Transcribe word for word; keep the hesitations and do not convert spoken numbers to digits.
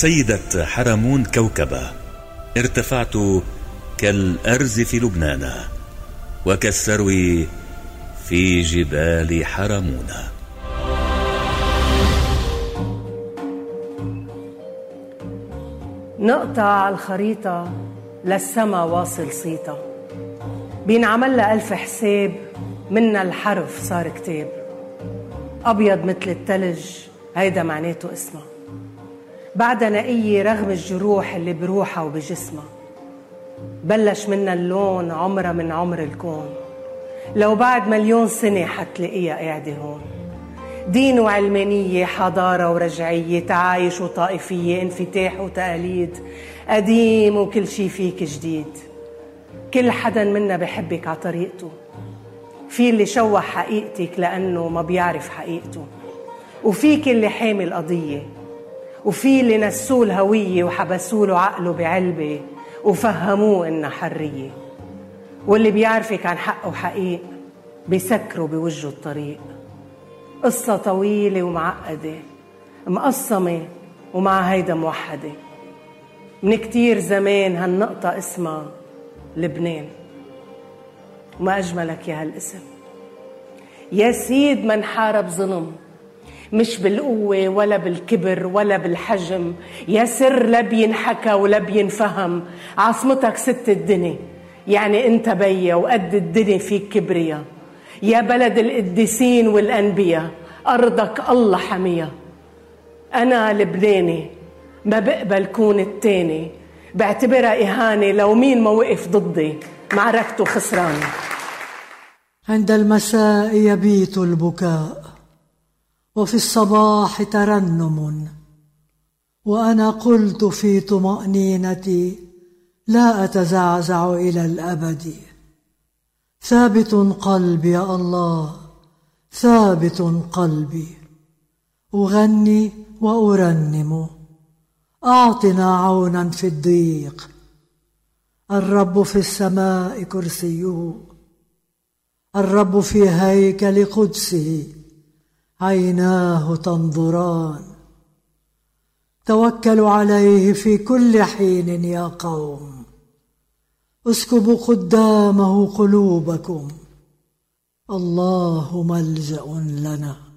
سيدة حرمون كوكبة، ارتفعت كالأرز في لبنان وكالسرو في جبال حرمون. نقطة على الخريطة للسما واصل صيتا، بينعمل لها ألف حساب، منا الحرف صار كتاب. أبيض مثل التلج هيدا معناته اسمها، بعدها نقية رغم الجروح اللي بروحها وبجسمها. بلش منا اللون عمرها من عمر الكون، لو بعد مليون سنة حتلاقيها قاعدة هون. دين وعلمانية، حضارة ورجعية، تعايش وطائفية، انفتاح وتقاليد، قديم وكل شي فيك جديد. كل حدا منا بحبك على طريقته، في اللي شوه حقيقتك لأنه ما بيعرف حقيقته، وفيك اللي حامل قضية، وفي اللي نسوه الهوية وحبسوله عقله بعلبة وفهموه إنها حرية، واللي بيعرفك عن حق وحقيق بيسكروا بوجه الطريق. قصة طويلة ومعقدة، مقسمة ومع هيدا موحدة. من كتير زمان هالنقطة اسمها لبنان، وما أجملك يا هالاسم. يا سيد من حارب ظلم، مش بالقوة ولا بالكبر ولا بالحجم. يا سر لا بينحكى ولا بينفهم، عاصمتك ست الدنيا، يعني انت بيا وقد الدنيا فيك كبريا. يا بلد القديسين والأنبياء، أرضك الله حمية. أنا لبناني، ما بقبل كون التاني، بعتبرها إهانة لو مين ما وقف ضدي، معركته خسرانة. عند المساء يبيت البكاء، وفي الصباح ترنم، وأنا قلت في طمأنينتي لا أتزعزع إلى الأبد. ثابت قلبي يا الله، ثابت قلبي، أغني وأرنم. أعطنا عونا في الضيق، الرب في السماء كرسيه، الرب في هيكل قدسه، عيناه تنظران. توكلوا عليه في كل حين يا قوم، اسكبوا قدامه قلوبكم، الله ملجأ لنا.